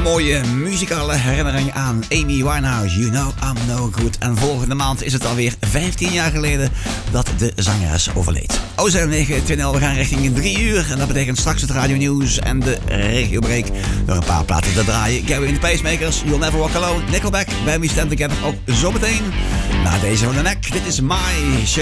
mooie muzikale herinnering aan Amy Winehouse. You know I'm no good. En volgende maand is het alweer 15 jaar geleden dat de zangeres overleed. OZM 920, we gaan richting 3 uur. En dat betekent straks het radio nieuws en de regiobreak. Door een paar platen te draaien. Gary and the Pacemakers, You'll Never Walk Alone. Nickelback, When We Stand Together ook zometeen. Na deze van de nek, dit is My Show.